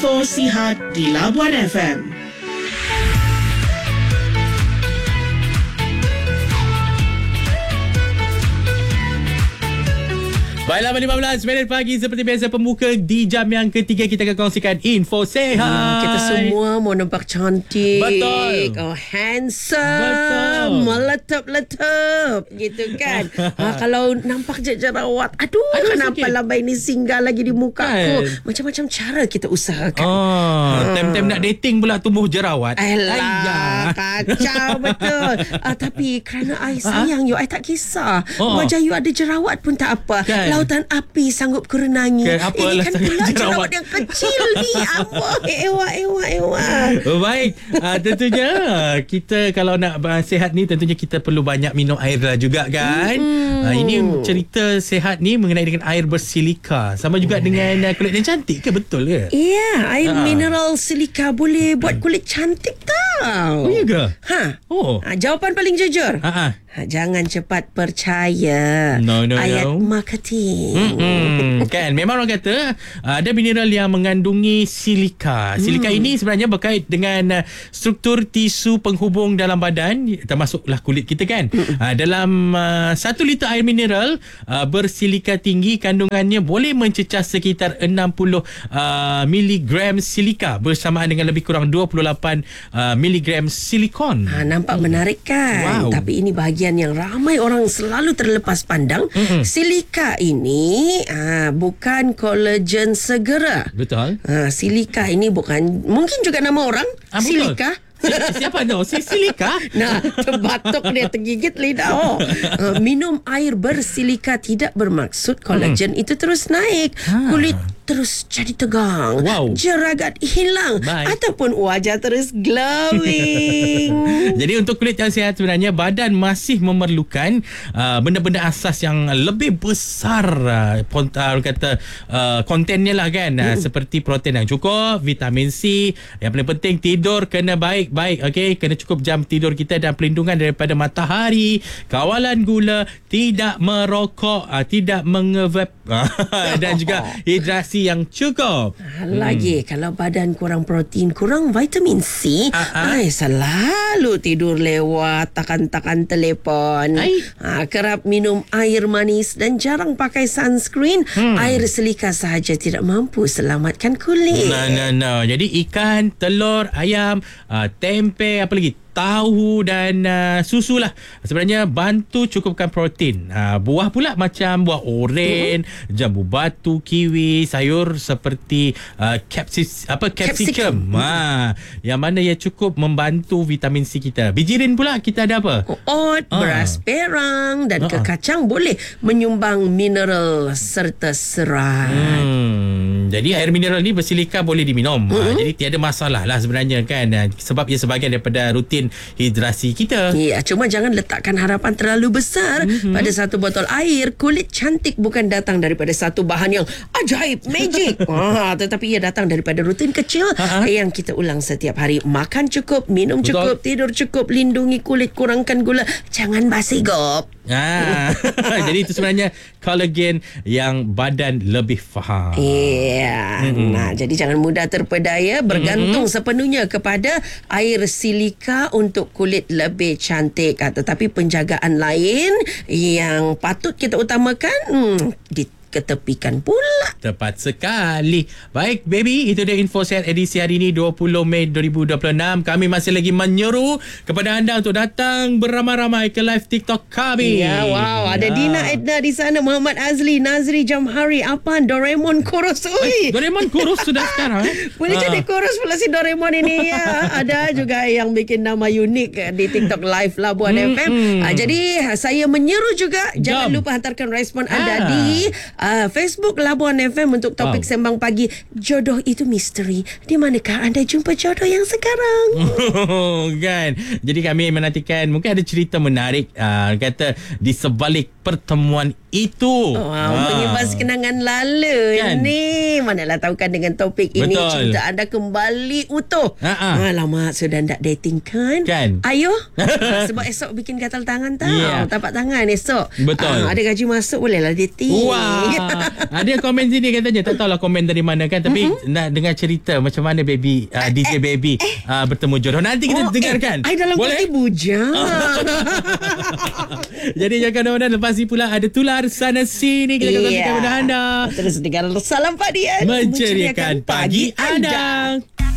Info Sihat di Labuan FM. Baiklah, 15 minit pagi seperti biasa pembuka di jam yang ketiga kita akan kongsikan info sihat. Kita semua mau nampak cantik. Betul. Handsome. Betul. Meletup-letup gitu kan. Kalau nampak je jerawat, aduh kenapa sakit. lambai ni singgah lagi di muka aku. Kan? Macam-macam cara kita usahakan. Time-time nak dating pula tumbuh jerawat. Alah, kacau betul. Tapi kerana I sayang you, I tak kisah. Wajah you ada jerawat pun tak apa. Kan? Lautan api sanggup kurenangi. Kan, apa Ini kan alasan pula jerawat? jerawat yang kecil ni. Ewa. Baik, tentunya kita kalau nak sihat ni tentunya kita perlu banyak minum air lah juga kan. Ini cerita sihat ni mengenai dengan air bersilika. Sama juga dengan kulit yang cantik ke, betul ke? Ya, air mineral silika boleh buat kulit cantik tau. Oh, iya ke? Oh. Jawapan paling jujur. Jangan cepat percaya. No. Ayat marketing. Kan, memang orang kata ada mineral yang mengandungi silika. Silika ini sebenarnya berkait dengan struktur tisu penghubung dalam badan, termasuklah kulit kita kan. Dalam 1 liter air mineral bersilika tinggi, kandungannya boleh mencecah sekitar 60 miligram silika bersamaan dengan lebih kurang 28 miligram silikon. Nampak menarik kan? Wow. Tapi ini bahagian yang ramai orang selalu terlepas pandang. Silika ini bukan kolagen segera. Betul. Silika ini bukan, mungkin juga nama orang. Silika. Siapa tu? Silika? Nah, terbatuk dia, tergigit lidah. Minum air bersilika tidak bermaksud kolagen itu terus naik. Kulit terus jadi tegang. Wow. Jeragat hilang. Baik. Ataupun wajah terus glowing. Jadi untuk kulit yang sihat sebenarnya badan masih memerlukan benda-benda asas yang lebih besar, orang kata kontennya lah kan. Seperti protein yang cukup, vitamin C, yang paling penting tidur kena baik-baik, okey, kena cukup jam tidur kita dan perlindungan daripada matahari, kawalan gula, tidak merokok, tidak mengevape dan juga hidrasi yang cukup. Lagi kalau badan kurang protein, kurang vitamin C, selalu tidur lewat, takan-takan telefon, kerap minum air manis dan jarang pakai sunscreen. Air silika sahaja tidak mampu selamatkan kulit. No. Jadi ikan, telur, ayam, tempe, apa lagi? Tahu dan susu lah sebenarnya bantu cukupkan protein. Buah pula macam buah oren, jambu batu, kiwi, sayur seperti capsicum. Yang mana ia cukup membantu vitamin C kita. Bijirin pula kita ada apa? Oat, beras perang dan kekacang boleh menyumbang mineral serta serat. Jadi air mineral ni bersilika boleh diminum. Jadi tiada masalah lah sebenarnya kan. Sebab ia sebahagian daripada rutin hidrasi kita. Ya, cuma jangan letakkan harapan terlalu besar pada satu botol air. Kulit cantik bukan datang daripada satu bahan yang ajaib, magic. Tetapi ia datang daripada rutin kecil yang kita ulang setiap hari. Makan cukup, minum cukup, tidur cukup, lindungi kulit, kurangkan gula, jangan basigop. Jadi itu sebenarnya kolagen yang badan lebih faham. Jadi jangan mudah terpedaya, bergantung sepenuhnya kepada air silika untuk kulit lebih cantik. Tetapi penjagaan lain yang patut kita utamakan diketepikan pula. Tepat sekali. Baik, baby, itu dia info sihat edisi hari ini 20 Mei 2026. Kami masih lagi menyeru kepada anda untuk datang beramai-ramai ke live TikTok kami. Ada Dina Edna di sana, Muhammad Azli, Nazri Jamhari, Apan, Doraemon Kurus. Doraemon kurus sudah sekarang. Boleh jadi kurus pula si Doraemon ini ya. Ada juga yang bikin nama unik di TikTok live Labuan FM. Jadi saya menyeru juga, jangan lupa hantarkan respon anda di Facebook Labuan FM untuk topik sembang pagi. Jodoh itu misteri. Di manakah anda jumpa jodoh yang sekarang? Kan. Jadi kami menantikan mungkin ada cerita menarik kata di sebalik pertemuan itu. Mengibas kenangan lala Kan? ni. Manalah tahukan dengan topik ini Betul. cinta anda kembali utuh. Alamak, sudah tak dating kan? Ayo. Sebab esok bikin gatal tangan tau. Tapak tangan esok. Betul. Ada gaji masuk bolehlah dating. Wah. Ada komen sini katanya, tak tahulah komen dari mana kan, tapi nak dengar cerita macam mana baby DJ Baby bertemu jodoh. Nanti kita dengarkan. Dalam boleh? kopi bujang. Jadi jangan kemana-mana. Lepas ni pula ada Tular Sana Sini. Kita akan kongsikan kepada anda. Terus dengar salam Pak Dian Menceriakan pagi anda.